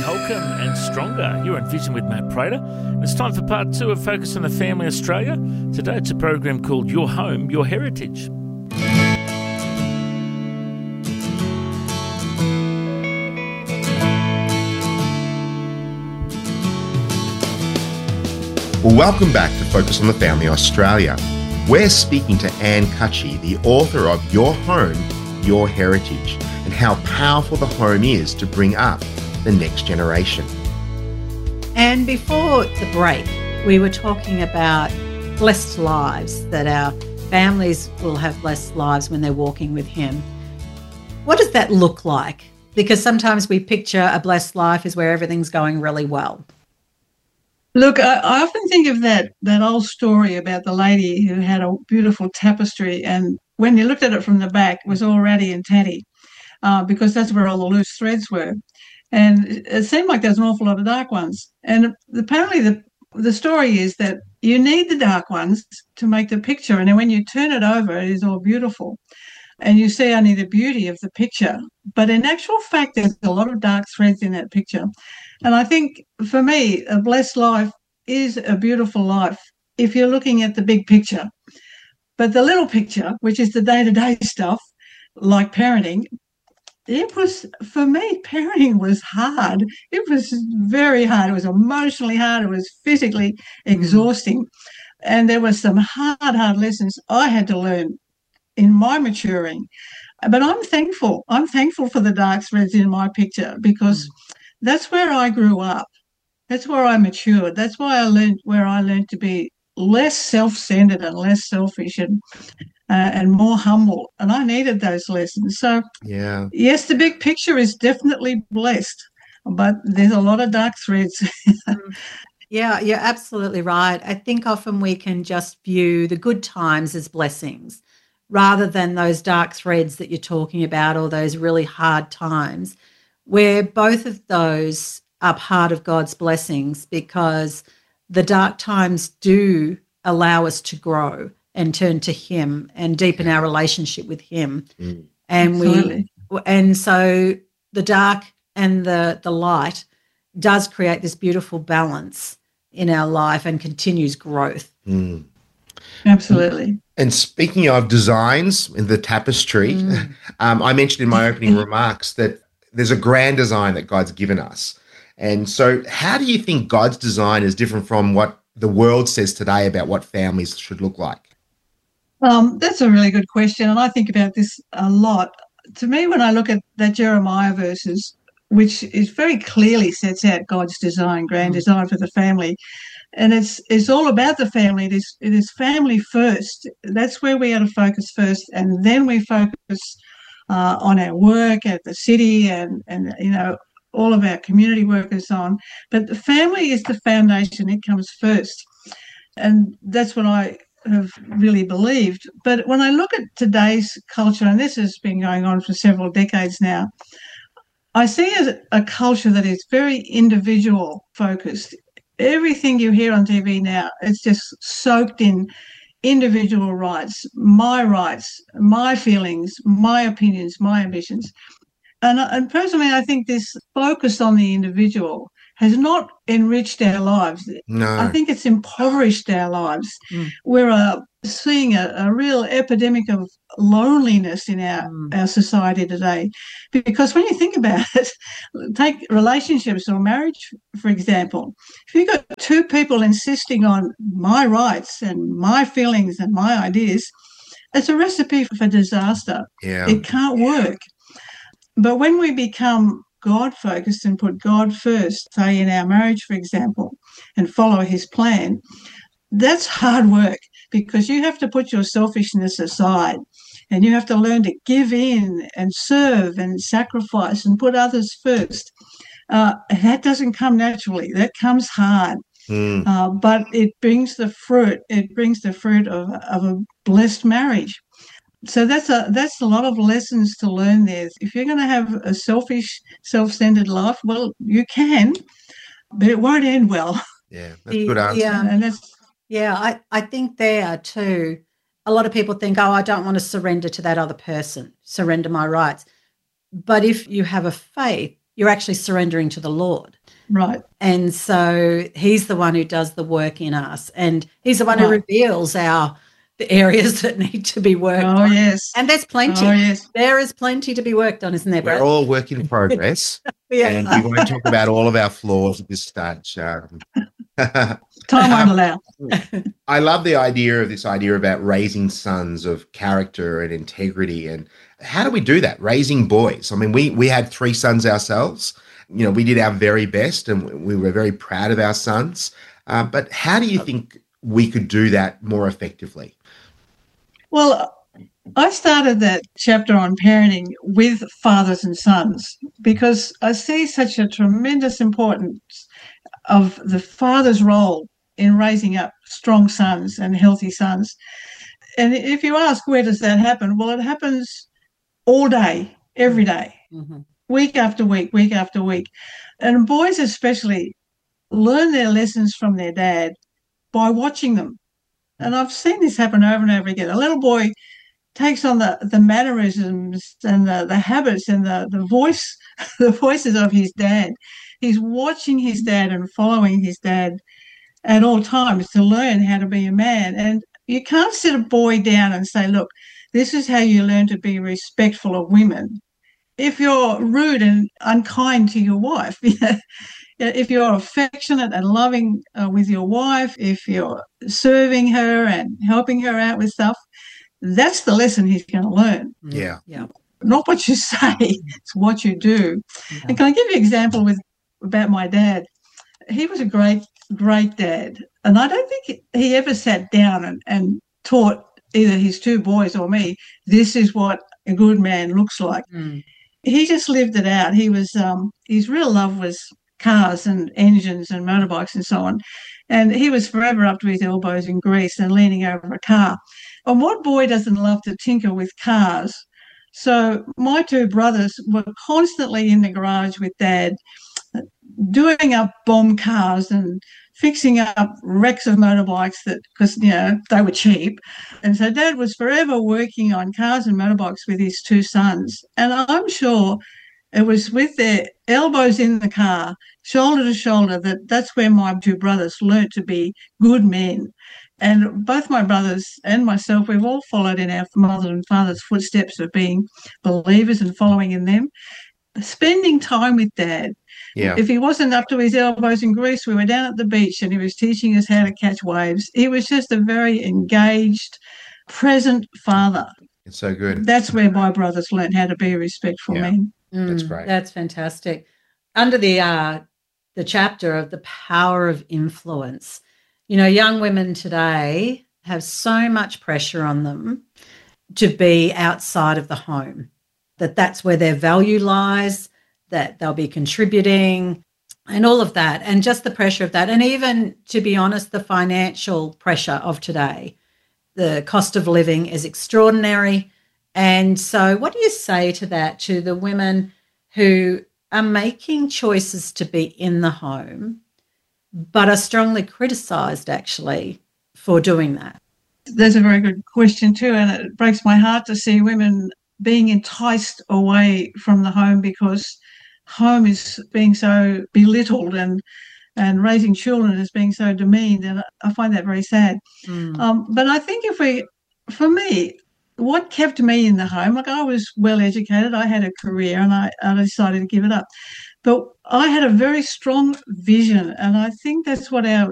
Holcomb and Stronger. You're on Vision with Matt Prater. It's time for part 2 of Focus on the Family Australia. Today it's a program called Your Home, Your Heritage. Well, welcome back to Focus on the Family Australia. We're speaking to Anne Cutchy, the author of Your Home, Your Heritage, and how powerful the home is to bring up the next generation. And before the break, we were talking about blessed lives, that our families will have blessed lives when they're walking with Him. What does that look like? Because sometimes we picture a blessed life as where everything's going really well. Look, I often think of that old story about the lady who had a beautiful tapestry, and when you looked at it from the back, it was all ratty and tatty because that's where all the loose threads were. And it seemed like there's an awful lot of dark ones. And apparently the story is that you need the dark ones to make the picture, and then when you turn it over, it is all beautiful. And you see only the beauty of the picture. But in actual fact, there's a lot of dark threads in that picture. And I think, for me, a blessed life is a beautiful life if you're looking at the big picture. But the little picture, which is the day-to-day stuff, like parenting, for me, parenting was hard. It was very hard. It was emotionally hard. It was physically exhausting. And there were some hard lessons I had to learn in my maturing. But I'm thankful. I'm thankful for the dark threads in my picture because that's where I grew up. That's where I matured. That's why I learned to be less self-centered and less selfish and more humble. And I needed those lessons. So, yes, the big picture is definitely blessed, but there's a lot of dark threads. Yeah, you're absolutely right. I think often we can just view the good times as blessings rather than those dark threads that you're talking about or those really hard times, where both of those are part of God's blessings, because the dark times do allow us to grow and turn to Him and deepen our relationship with Him. And so the dark and the light does create this beautiful balance in our life and continues growth. Absolutely. And speaking of designs in the tapestry, I mentioned in my opening remarks that there's a grand design that God's given us. And so how do you think God's design is different from what the world says today about what families should look like? That's a really good question, and I think about this a lot. To me, when I look at that Jeremiah verses, which is very clearly sets out God's design, grand design for the family, and it's all about the family. It is family first. That's where we are to focus first, and then we focus on our work at the city and all of our community work and so on. But the family is the foundation. It comes first, and that's what I have really believed. But when I look at today's culture, and this has been going on for several decades now, I see a culture that is very individual focused. Everything you hear on TV now, it's just soaked in individual rights, my feelings, my opinions, my ambitions. And personally, I think this focus on the individual has not enriched our lives. No. I think it's impoverished our lives. We're seeing a real epidemic of loneliness in our society today. Because when you think about it, take relationships or marriage, for example. If you've got two people insisting on my rights and my feelings and my ideas, it's a recipe for disaster. Yeah. It can't work. But when we become God-focused and put God first, say in our marriage, for example, and follow His plan, that's hard work because you have to put your selfishness aside and you have to learn to give in and serve and sacrifice and put others first. And that doesn't come naturally. That comes hard. But it brings the fruit. It brings the fruit of a blessed marriage. So that's a lot of lessons to learn there. If you're going to have a selfish, self-centered life, well, you can, but it won't end well. Yeah, that's a good answer. I think there too, a lot of people think, I don't want to surrender to that other person, surrender my rights. But if you have a faith you're actually surrendering to the Lord. Right. And so he's the one who does the work in us, and he's the one who reveals the areas that need to be worked on. Oh, yes. And there's plenty. Oh, yes. There is plenty to be worked on, isn't there, Brad? We're all work in progress. And we won't talk about all of our flaws at this stage. Time won't allow. I love the idea about raising sons of character and integrity. And how do we do that? Raising boys. I mean, we had 3 sons ourselves. You know, we did our very best and we were very proud of our sons. But how do you think we could do that more effectively? Well, I started that chapter on parenting with fathers and sons because I see such a tremendous importance of the father's role in raising up strong sons and healthy sons. And if you ask, where does that happen? Well, it happens all day, every day, week after week, week after week. And boys especially learn their lessons from their dad by watching them. And I've seen this happen over and over again. A little boy takes on the mannerisms and the habits and the voices of his dad. He's watching his dad and following his dad at all times to learn how to be a man. And you can't sit a boy down and say, look, this is how you learn to be respectful of women. If you're rude and unkind to your wife, if you're affectionate and loving with your wife, if you're serving her and helping her out with stuff, that's the lesson he's going to learn. Yeah. Not what you say, it's what you do. Yeah. And can I give you an example about my dad? He was a great, great dad. And I don't think he ever sat down and taught either his 2 boys or me, this is what a good man looks like. He just lived it out. He was his real love was cars and engines and motorbikes and so on. And he was forever up to his elbows in grease and leaning over a car. And what boy doesn't love to tinker with cars? So my 2 brothers were constantly in the garage with Dad, doing up bomb cars and fixing up wrecks of motorbikes because, they were cheap. And so Dad was forever working on cars and motorbikes with his 2 sons. And I'm sure it was with their elbows in the car, shoulder to shoulder, that's where my 2 brothers learnt to be good men. And both my brothers and myself, we've all followed in our mother and father's footsteps of being believers and following in them. Spending time with Dad. Yeah. If he wasn't up to his elbows in grease, we were down at the beach and he was teaching us how to catch waves. He was just a very engaged, present father. It's so good. That's where my brothers learned how to be respectful men. That's great. That's fantastic. Under the chapter of the power of influence, young women today have so much pressure on them to be outside of the home, that's where their value lies, that they'll be contributing and all of that, and just the pressure of that. And even, to be honest, the financial pressure of today. The cost of living is extraordinary. And so what do you say to that, to the women who are making choices to be in the home but are strongly criticised actually for doing that? That's a very good question too, and it breaks my heart to see women being enticed away from the home because home is being so belittled and raising children is being so demeaned, and I find that very sad. But I think for me, what kept me in the home, like I was well educated, I had a career and I decided to give it up. But I had a very strong vision, and I think that's what our